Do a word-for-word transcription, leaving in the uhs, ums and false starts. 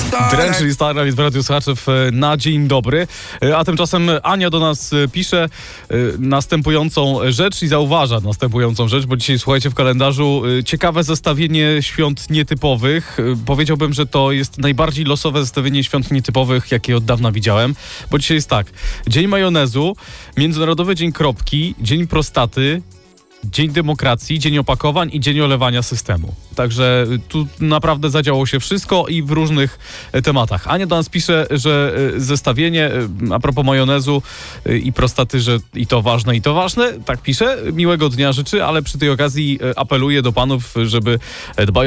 Dręcz i Starlight w Radiu Słuchaczów na dzień dobry. A tymczasem Ania do nas pisze następującą rzecz i zauważa następującą rzecz, bo dzisiaj, słuchajcie, w kalendarzu ciekawe zestawienie świąt nietypowych. Powiedziałbym, że to jest najbardziej losowe zestawienie świąt nietypowych, jakie od dawna widziałem, bo dzisiaj jest tak: Dzień majonezu, Międzynarodowy Dzień Kropki, Dzień Prostaty, Dzień Demokracji, Dzień Opakowań i Dzień Olewania Systemu. Także tu naprawdę zadziało się wszystko i w różnych tematach. Ania do nas pisze, że zestawienie a propos majonezu i prostaty, że i to ważne, i to ważne. Tak pisze. Miłego dnia życzy, ale przy tej okazji apeluje do panów, żeby dbać